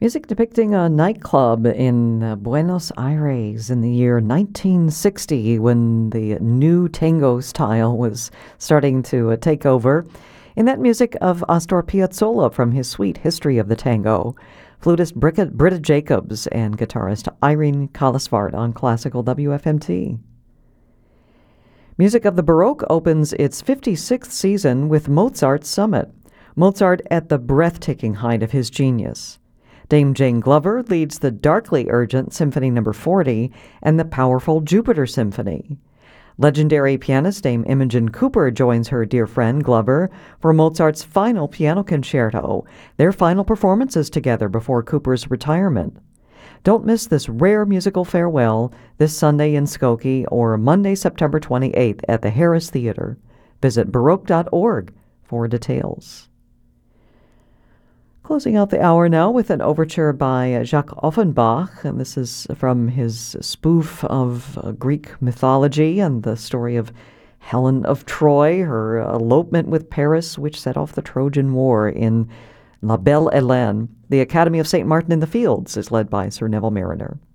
Music depicting a nightclub in Buenos Aires in the year 1960 when the new tango style was starting to take over. In that music of Astor Piazzolla from his suite History of the Tango, flutist Britta Jacobs and guitarist Irene Calesvart on Classical WFMT. Music of the Baroque opens its 56th season with Mozart's Summit, Mozart at the breathtaking height of his genius. Dame Jane Glover leads the darkly urgent Symphony No. 40 and the powerful Jupiter Symphony. Legendary pianist Dame Imogen Cooper joins her dear friend Glover for Mozart's final piano concerto, their final performances together before Cooper's retirement. Don't miss this rare musical farewell this Sunday in Skokie or Monday, September 28th at the Harris Theater. Visit Baroque.org for details. Closing out the hour now with an overture by Jacques Offenbach, and this is from his spoof of Greek mythology and the story of Helen of Troy, her elopement with Paris, which set off the Trojan War in La Belle Hélène. The Academy of St. Martin in the Fields is led by Sir Neville Mariner.